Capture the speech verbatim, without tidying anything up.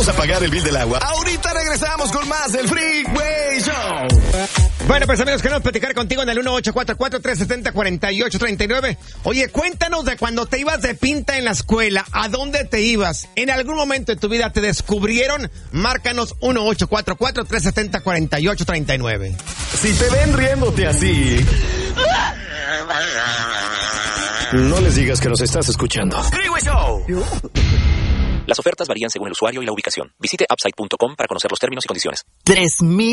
Vamos a pagar el bill del agua. Ahorita regresamos con más del Freeway Show. Bueno, pues amigos, queremos platicar contigo en el uno ocho cuatro cuatro, tres siete cero, cuatro ocho tres nueve. Oye, cuéntanos de cuando te ibas de pinta en la escuela, ¿a dónde te ibas? ¿En algún momento de tu vida te descubrieron? Márcanos uno ocho cuatro cuatro, tres siete cero, cuatro ocho tres nueve. Si te ven riéndote así, no les digas que nos estás escuchando. Freeway Show. Las ofertas varían según el usuario y la ubicación. Visite upside punto com para conocer los términos y condiciones. Tres mil